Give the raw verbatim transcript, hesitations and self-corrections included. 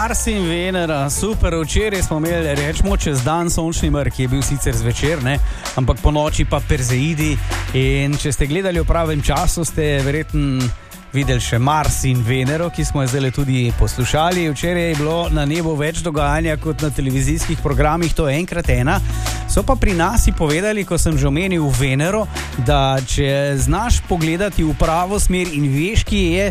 Mars in Venera, super, včeraj smo imeli, rečemo, čez dan sončni mrk, je bil sicer zvečer, ne, ampak po noči pa perzeidi. In če ste gledali v pravem času, ste verjetno videli še Mars in Venero, ki smo jo zdaj tudi poslušali. Včeraj je bilo na nebu več dogajanja kot na televizijskih programih, to je enkrat ena. So pa pri nas povedali, ko sem že omenil Venero, da če znaš pogledati v pravo smer in veš, ki je,